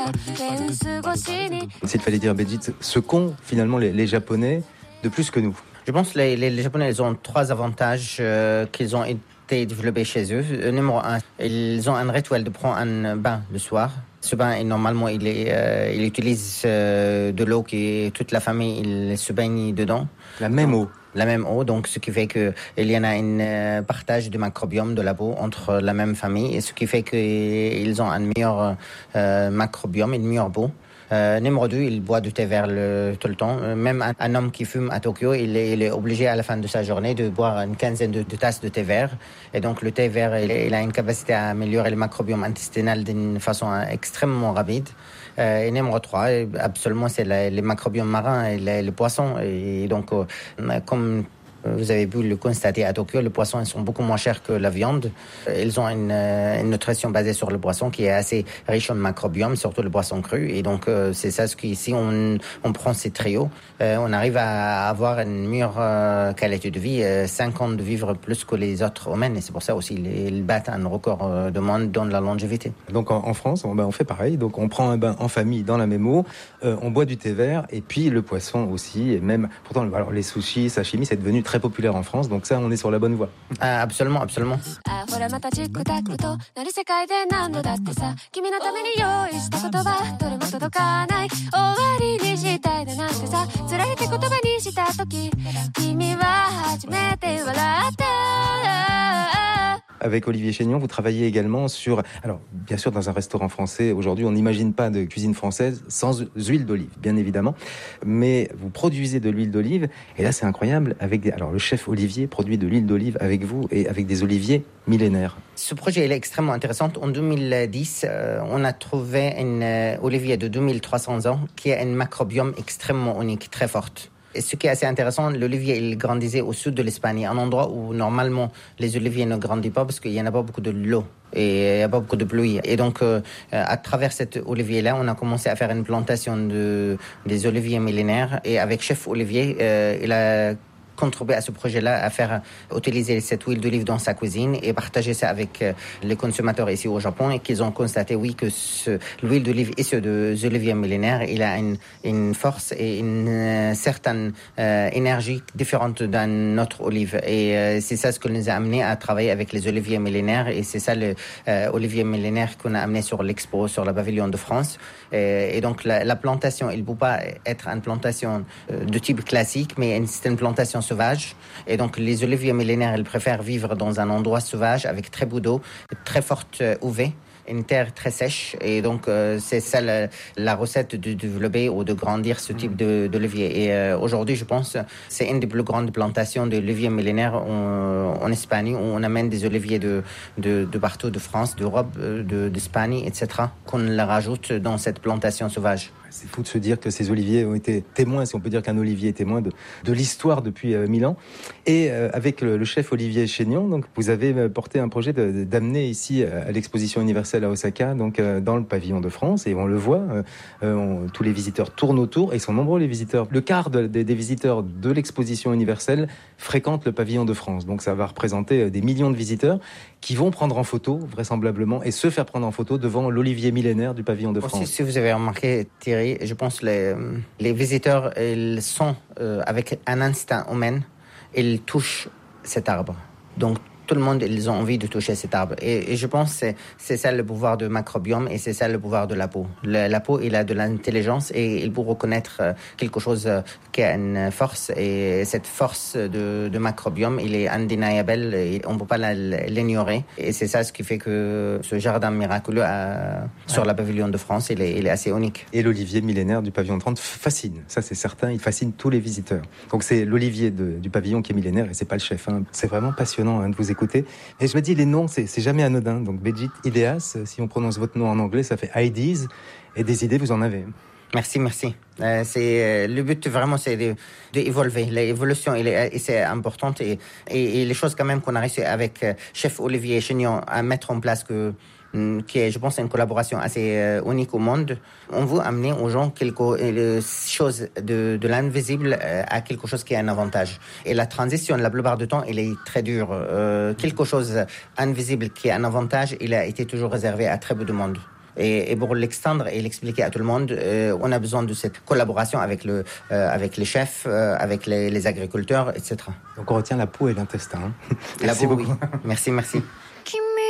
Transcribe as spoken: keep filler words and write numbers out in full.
S'il fallait dire, Béjit, ce qu'ont finalement les, les Japonais de plus que nous. Je pense que les, les, les Japonais ils ont trois avantages euh, qu'ils ont été développés chez eux. Euh, numéro un, ils ont un rituel de prendre un bain le soir. Ce bain, normalement, il, est, euh, il utilise euh, de l'eau qui toute la famille il se baigne dedans. La même eau. La même eau, donc ce qui fait qu'il y en a un euh, partage de microbiome de la peau entre la même famille, et ce qui fait qu'ils ont un meilleur euh, microbiome, une meilleure peau. Euh, numéro deux, il boit du thé vert le, tout le temps. Même un, un homme qui fume à Tokyo, il est, il est obligé à la fin de sa journée de boire une quinzaine de, de tasses de thé vert. Et donc le thé vert, il, il a une capacité à améliorer le microbiome intestinal d'une façon extrêmement rapide. Euh, et numéro trois, absolument, c'est la, les microbiomes marins et les, les poissons. Et donc, euh, comme vous avez pu le constater à Tokyo, les poissons ils sont beaucoup moins chers que la viande. Ils ont une, une nutrition basée sur le poisson qui est assez riche en microbiomes, surtout le poisson cru. Et donc, euh, c'est ça ce qui, si on, on prend ces trios, euh, on arrive à avoir une meilleure euh, qualité de vie, euh, cinq ans de vivre plus que les autres humains. Et c'est pour ça aussi qu'ils battent un record euh, de monde dans la longévité. Donc en, en France, on, ben, on fait pareil. Donc on prend un bain en famille dans la même eau, euh, on boit du thé vert et puis le poisson aussi. Et même, pourtant, alors les sushis, sashimi, c'est devenu très populaire en France, donc ça, on est sur la bonne voie. Ah, absolument, absolument. Avec Olivier Chénion, vous travaillez également sur... Alors, bien sûr, dans un restaurant français, aujourd'hui, on n'imagine pas de cuisine française sans huile d'olive, bien évidemment. Mais vous produisez de l'huile d'olive, et là, c'est incroyable. Avec des... Alors, le chef Olivier produit de l'huile d'olive avec vous et avec des oliviers millénaires. Ce projet il est extrêmement intéressant. En deux mille dix, euh, on a trouvé un euh, olivier de deux mille trois cents ans qui a un microbiome extrêmement unique, très fort. Et ce qui est assez intéressant, l'olivier, il grandissait au sud de l'Espagne, un endroit où normalement les oliviers ne grandissent pas parce qu'il n'y en a pas beaucoup de l'eau et il n'y a pas beaucoup de pluie. Et donc, euh, à travers cet olivier-là, on a commencé à faire une plantation de, des oliviers millénaires. Et avec Chef Olivier, euh, il a contribuer à ce projet-là, à faire utiliser cette huile d'olive dans sa cuisine et partager ça avec les consommateurs ici au Japon, et qu'ils ont constaté, oui, que ce, l'huile d'olive issue des oliviers millénaires, il a une, une force et une euh, certaine euh, énergie différente d'une autre olive. Et euh, c'est ça ce qui nous a amené à travailler avec les oliviers millénaires, et c'est ça le euh, olivier millénaire qu'on a amené sur l'expo, sur le pavillon de France. Et, et donc la, la plantation, il ne peut pas être une plantation de type classique, mais c'est une plantation sauvage. Et donc les oliviers millénaires, ils préfèrent vivre dans un endroit sauvage avec très peu d'eau, très forte U V, une terre très sèche. Et donc euh, c'est ça la, la recette de développer ou de grandir ce type de, d'olivier. Et euh, aujourd'hui, je pense, c'est une des plus grandes plantations d'oliviers millénaires en, en Espagne, où on amène des oliviers de, de, de partout, de France, d'Europe, de, d'Espagne, et cetera, qu'on les rajoute dans cette plantation sauvage. C'est fou de se dire que ces oliviers ont été témoins, si on peut dire qu'un olivier est témoin de, de l'histoire depuis euh, mille ans. Et euh, avec le, le chef Olivier Chénion, donc, vous avez porté un projet de, d'amener ici à l'exposition universelle à Osaka, donc euh, dans le pavillon de France, et on le voit, euh, on, tous les visiteurs tournent autour, et ils sont nombreux les visiteurs. Le quart de, de, des visiteurs de l'exposition universelle fréquentent le pavillon de France, donc ça va représenter des millions de visiteurs qui vont prendre en photo, vraisemblablement, et se faire prendre en photo devant l'olivier millénaire du pavillon de France. Aussi, si vous avez remarqué, Thierry, je pense que les, les visiteurs, ils sont euh, avec un instinct humain, ils touchent cet arbre. Donc, tout le monde, ils ont envie de toucher cet arbre. Et, et je pense que c'est, c'est ça le pouvoir du microbiome, et c'est ça le pouvoir de la peau. Le, la peau, il a de l'intelligence, et il peut reconnaître quelque chose qui a une force. Et cette force de, de microbiome, il est indéniable, et on ne peut pas la, l'ignorer. Et c'est ça ce qui fait que ce jardin miraculeux à, sur ouais. la pavillon de France, il est, il est assez unique. Et l'olivier millénaire du pavillon de France fascine. Ça, c'est certain, il fascine tous les visiteurs. Donc c'est l'olivier de, du pavillon qui est millénaire, et c'est pas le chef. Hein. C'est vraiment passionnant hein, de vous écouter. Et je me dis, les noms, c'est, c'est jamais anodin. Donc, Béjit Ideas, si on prononce votre nom en anglais, ça fait Ideas. Et des idées, vous en avez. Merci, merci. Euh, c'est, euh, le but, vraiment, c'est de, d'évoluer. L'évolution, elle est, c'est importante. Et, et, et les choses, quand même, qu'on a réussi avec euh, Chef Olivier Chénion à mettre en place, que, qui est, je pense, une collaboration assez euh, unique au monde. On veut amener aux gens quelque euh, chose de, de l'invisible euh, à quelque chose qui a un avantage. Et la transition, la plupart du temps, elle est très dure. Euh, quelque chose invisible qui a un avantage, il a été toujours réservé à très peu de monde. Et, et pour l'extendre et l'expliquer à tout le monde, euh, on a besoin de cette collaboration avec, le, euh, avec les chefs, euh, avec les, les agriculteurs, et cetera. Donc on retient la peau et l'intestin. Hein. La peau, oui. Merci, merci. Qui